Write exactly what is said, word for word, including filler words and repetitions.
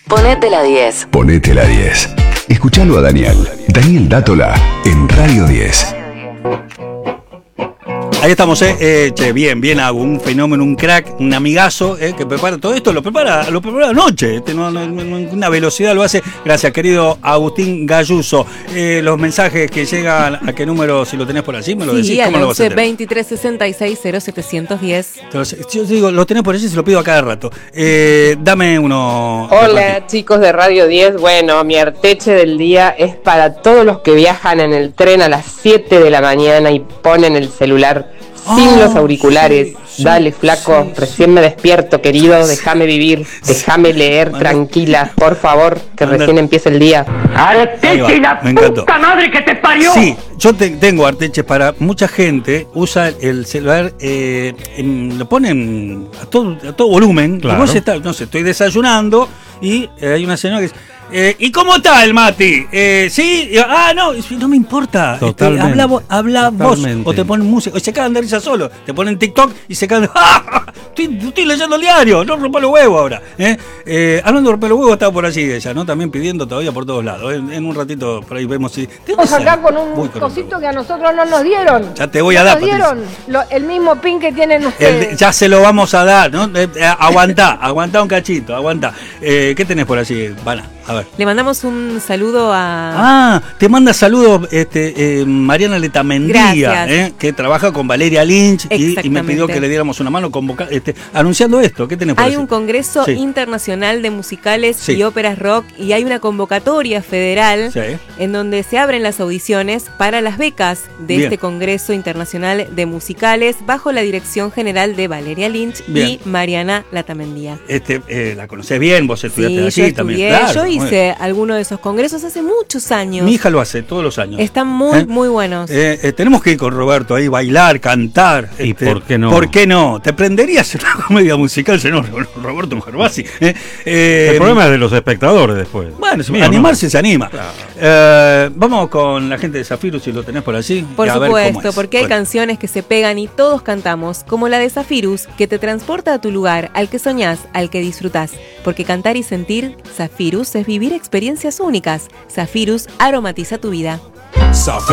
Ponete la diez. Ponete la diez. Escuchalo a Daniel. Daniel Dátola en Radio diez. Ahí estamos, eh, eh che, bien, bien hago, un fenómeno, un crack, un amigazo, eh, que prepara todo esto, lo prepara, lo prepara anoche, este, no, no, no, una velocidad lo hace. Gracias, querido Agustín Galluso. Eh, los mensajes que llegan, ¿a qué número, si lo tenés por allí, me lo sí, decís? ¿Cómo lo vas a hacer? veintitrés sesenta y seis cero setecientos diez. Entonces, yo digo, lo tenés por allí, se lo pido a cada rato. Eh, dame uno. Hola, chicos de Radio diez. Bueno, mi arteche del día es para todos los que viajan en el tren a las siete de la mañana y ponen el celular sin oh, los auriculares. Sí, sí, dale, flaco, sí, recién sí. me despierto, querido, déjame vivir, déjame leer Manda. tranquila, por favor, que Manda. recién empieza el día. ¡Arteche, la puta madre que te parió! Sí, yo te, tengo arteches para mucha gente, usa el celular, eh, en, lo ponen a todo, a todo volumen, claro. Y vos estás, no sé, estoy desayunando y eh, hay una señora que dice, Eh, ¿y cómo está el Mati? Eh, ¿Sí? Ah, no, no me importa. Este, habla vos, habla vos. O te ponen música. O se cagan de risa solo. Te ponen TikTok y se cagan. ¡Ah! Estoy, estoy leyendo el diario. No rompa los huevos ahora. ¿eh? Eh, hablando de romper los huevos, estaba por allí ella, ¿no? También pidiendo todavía por todos lados. En, en un ratito por ahí vemos si. Estamos acá con un Uy, cosito que a nosotros no nos dieron. Ya te voy a no dar. Nos dieron lo, el mismo pin que tienen ustedes. El, ya se lo vamos a dar, ¿no? Eh, eh, aguantá, aguantá un cachito, aguantá. Eh, ¿Qué tenés por allí, Vana? A ver. Le mandamos un saludo a... Ah, te manda saludos este, eh, Mariana Letamendía, eh, que trabaja con Valeria Lynch y, y me pidió que le diéramos una mano convoca, este, anunciando esto. ¿Qué tenés por Hay decir? Un congreso sí. internacional de musicales sí. y óperas rock y hay una convocatoria federal sí. en donde se abren las audiciones para las becas de Bien. este congreso internacional de musicales bajo la dirección general de Valeria Lynch Bien. y Mariana Letamendía. Este, eh, la conocés bien, vos estudiaste sí, allí yo estudié, también. Claro, yo hice alguno de esos congresos hace muchos años. Mi hija lo hace todos los años. Están muy, ¿Eh? muy buenos. Eh, eh, tenemos que ir con Roberto ahí, bailar, cantar. ¿Y este, por qué no? ¿Por qué no? ¿Te prenderías una comedia musical, señor Roberto Gervasi? ¿Eh? Eh, El problema es de los espectadores después. Bueno, Mío, animarse no. se anima. Claro. Eh, vamos con la gente de Zafiro, si lo tenés por allí. Por supuesto, porque hay bueno. canciones que se pegan y todos cantamos, como la de Zafirus, que te transporta a tu lugar, al que soñás, al que disfrutás. Porque cantar y sentir, Zafirus es vivir experiencias únicas. Zafirus aromatiza tu vida. Zafirus.